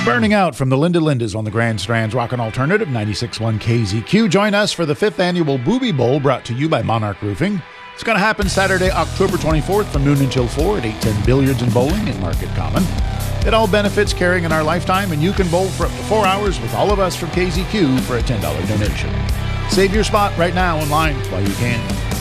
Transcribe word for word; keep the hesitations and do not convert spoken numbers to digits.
Burning Out from the Linda Lindas on the Grand Strand's Rockin' Alternative, ninety-six point one K Z Q. Join us for the fifth annual Booby Bowl brought to you by Monarch Roofing. It's going to happen Saturday, October twenty-fourth from noon until four at eight ten Billiards and Bowling in Market Common. It all benefits caring in our lifetime, and you can bowl for up to four hours with all of us from K Z Q for a ten dollars donation. Save your spot right now online while you can.